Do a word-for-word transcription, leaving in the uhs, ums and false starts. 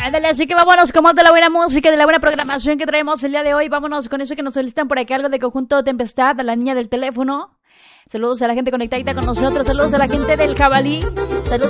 Ándale, así que vámonos con más de la buena música, de la buena programación que traemos el día de hoy. Vámonos con eso que nos solicitan por aquí, algo de Conjunto Tempestad, a la niña del teléfono. Saludos a la gente conectadita con nosotros, saludos a la gente del Jabalí.